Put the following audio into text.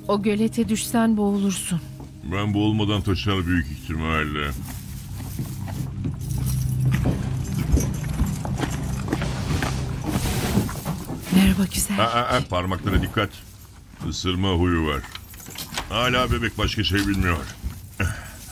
O gölete düşsen boğulursun. Ben boğulmadan taşır büyük ihtimalle. Merhaba güzel. Parmaklara dikkat. Isırma huyu var. Hala bebek başka şey bilmiyor.